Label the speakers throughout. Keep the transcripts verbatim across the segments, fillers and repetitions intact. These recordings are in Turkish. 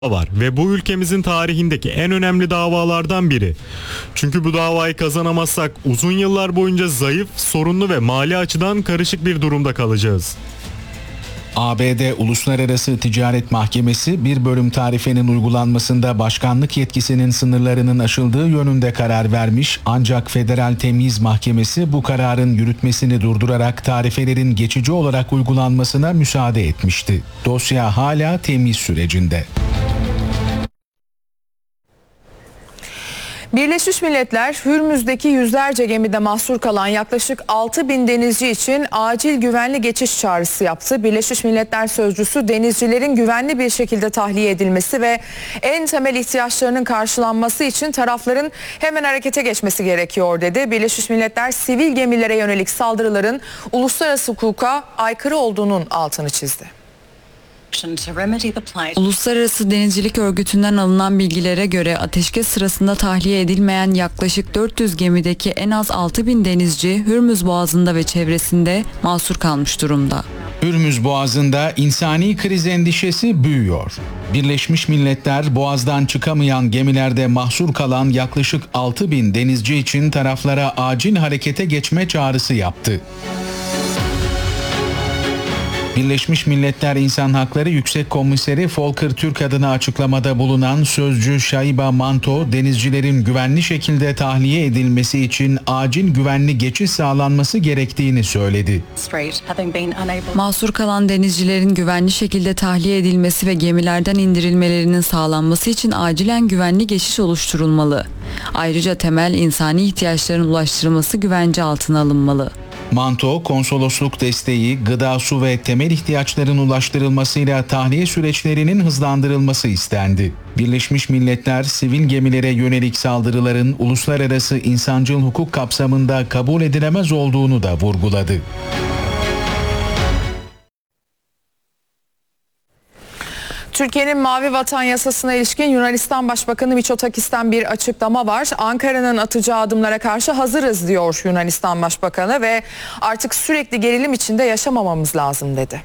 Speaker 1: var ve bu ülkemizin tarihindeki en önemli davalardan biri. Çünkü bu davayı kazanamazsak uzun yıllar boyunca zayıf, sorunlu ve mali açıdan karışık bir durumda kalacağız.
Speaker 2: A B D Uluslararası Ticaret Mahkemesi bir bölüm tarifenin uygulanmasında başkanlık yetkisinin sınırlarının aşıldığı yönünde karar vermiş, ancak Federal Temyiz Mahkemesi bu kararın yürütmesini durdurarak tarifelerin geçici olarak uygulanmasına müsaade etmişti. Dosya hala temyiz sürecinde.
Speaker 3: Birleşmiş Milletler, Hürmüz'deki yüzlerce gemide mahsur kalan yaklaşık altı bin denizci için acil güvenli geçiş çağrısı yaptı. Birleşmiş Milletler Sözcüsü, denizcilerin güvenli bir şekilde tahliye edilmesi ve en temel ihtiyaçlarının karşılanması için tarafların hemen harekete geçmesi gerekiyor dedi. Birleşmiş Milletler, sivil gemilere yönelik saldırıların uluslararası hukuka aykırı olduğunun altını çizdi.
Speaker 4: Uluslararası Denizcilik Örgütü'nden alınan bilgilere göre ateşkes sırasında tahliye edilmeyen yaklaşık dört yüz gemideki en az altı bin denizci Hürmüz Boğazı'nda ve çevresinde mahsur kalmış durumda.
Speaker 2: Hürmüz Boğazı'nda insani kriz endişesi büyüyor. Birleşmiş Milletler, Boğaz'dan çıkamayan gemilerde mahsur kalan yaklaşık altı bin denizci için taraflara acil harekete geçme çağrısı yaptı. Birleşmiş Milletler İnsan Hakları Yüksek Komiseri Volker Türk adına açıklamada bulunan sözcü Shaiba Manto, denizcilerin güvenli şekilde tahliye edilmesi için acil güvenli geçiş sağlanması gerektiğini söyledi.
Speaker 4: Mahsur kalan denizcilerin güvenli şekilde tahliye edilmesi ve gemilerden indirilmelerinin sağlanması için acilen güvenli geçiş oluşturulmalı. Ayrıca temel insani ihtiyaçların ulaştırılması güvence altına alınmalı.
Speaker 2: Manto, konsolosluk desteği, gıda, su ve temel ihtiyaçların ulaştırılmasıyla tahliye süreçlerinin hızlandırılması istendi. Birleşmiş Milletler, sivil gemilere yönelik saldırıların uluslararası insancıl hukuk kapsamında kabul edilemez olduğunu da vurguladı.
Speaker 3: Türkiye'nin Mavi Vatan Yasası'na ilişkin Yunanistan Başbakanı Mitsotakis'ten bir açıklama var. Ankara'nın atacağı adımlara karşı hazırız diyor Yunanistan Başbakanı ve artık sürekli gerilim içinde yaşamamamız lazım dedi.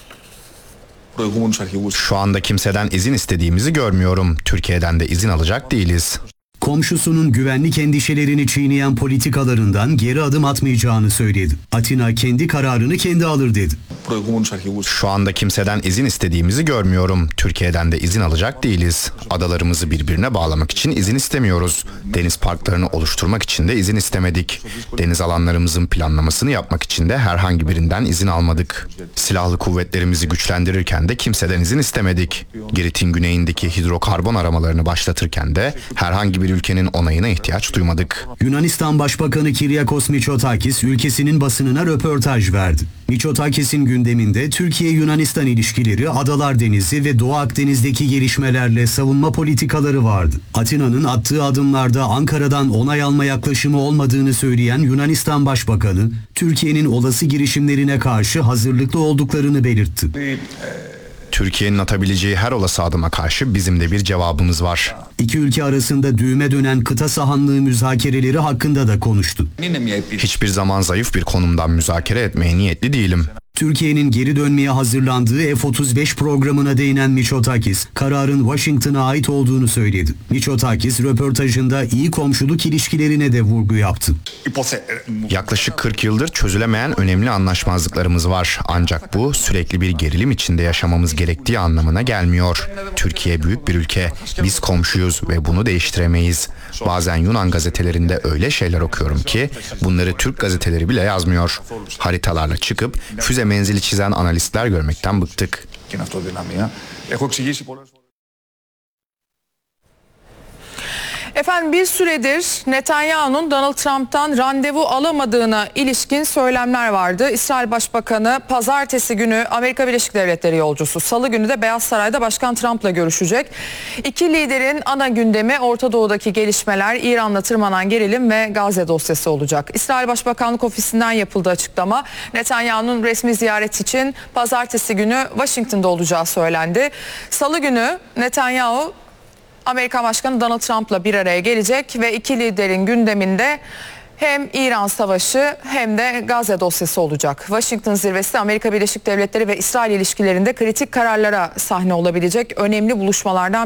Speaker 5: Şu anda kimseden izin istediğimizi görmüyorum. Türkiye'den de izin alacak değiliz.
Speaker 6: Komşusunun güvenlik endişelerini çiğneyen politikalarından geri adım atmayacağını söyledi. Atina kendi kararını kendi alır dedi.
Speaker 5: Şu anda kimseden izin istediğimizi görmüyorum. Türkiye'den de izin alacak değiliz. Adalarımızı birbirine bağlamak için izin istemiyoruz. Deniz parklarını oluşturmak için de izin istemedik. Deniz alanlarımızın planlamasını yapmak için de herhangi birinden izin almadık. Silahlı kuvvetlerimizi güçlendirirken de kimseden izin istemedik. Girit'in güneyindeki hidrokarbon aramalarını başlatırken de herhangi bir ülkenin onayına ihtiyaç duymadık.
Speaker 6: Yunanistan Başbakanı Kyriakos Mitsotakis ülkesinin basınına röportaj verdi. Mitsotakis'in gündeminde Türkiye-Yunanistan ilişkileri, Adalar Denizi ve Doğu Akdeniz'deki gelişmelerle savunma politikaları vardı. Atina'nın attığı adımlarda Ankara'dan onay alma yaklaşımı olmadığını söyleyen Yunanistan Başbakanı, Türkiye'nin olası girişimlerine karşı hazırlıklı olduklarını belirtti.
Speaker 5: Türkiye'nin atabileceği her olası adıma karşı bizim de bir cevabımız var.
Speaker 6: İki ülke arasında düğüme dönen kıta sahanlığı müzakereleri hakkında da konuştu.
Speaker 5: Hiçbir zaman zayıf bir konumdan müzakere etmeye niyetli değilim.
Speaker 6: Türkiye'nin geri dönmeye hazırlandığı F otuz beş programına değinen Mitsotakis, kararın Washington'a ait olduğunu söyledi. Mitsotakis, röportajında iyi komşuluk ilişkilerine de vurgu yaptı.
Speaker 5: Yaklaşık kırk yıldır çözülemeyen önemli anlaşmazlıklarımız var. Ancak bu sürekli bir gerilim içinde yaşamamız gerektiği anlamına gelmiyor. Türkiye büyük bir ülke. Biz komşuyuz ve bunu değiştiremeyiz. Bazen Yunan gazetelerinde öyle şeyler okuyorum ki bunları Türk gazeteleri bile yazmıyor. Haritalarla çıkıp füze menzili çizen analistler görmekten bıktık.
Speaker 3: Efendim, bir süredir Netanyahu'nun Donald Trump'tan randevu alamadığına ilişkin söylemler vardı. İsrail Başbakanı pazartesi günü Amerika Birleşik Devletleri yolcusu, salı günü de Beyaz Saray'da Başkan Trump'la görüşecek. İki liderin ana gündemi Orta Doğu'daki gelişmeler, İran'la tırmanan gerilim ve Gazze dosyası olacak. İsrail Başbakanlık Ofisi'nden yapıldığı açıklama, Netanyahu'nun resmi ziyaret için pazartesi günü Washington'da olacağı söylendi. Salı günü Netanyahu Amerikan Başkanı Donald Trump'la bir araya gelecek ve iki liderin gündeminde Hem İran savaşı hem de Gazze dosyası olacak. Washington zirvesi Amerika Birleşik Devletleri ve İsrail ilişkilerinde kritik kararlara sahne olabilecek önemli buluşmalardan